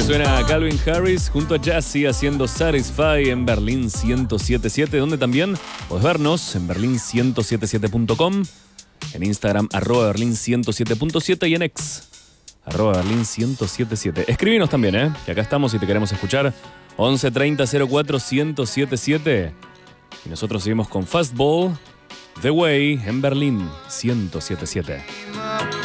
que suena Calvin Harris junto a Jazzy haciendo Satisfy en Berlín 107.7, donde también podés vernos en berlin1077.com, en Instagram @berlin107.7 y en X @berlin1077. Escribinos también, que acá estamos y te queremos escuchar. 11 30 04 1077. Y nosotros seguimos con Fastball The Way en Berlín 107.7.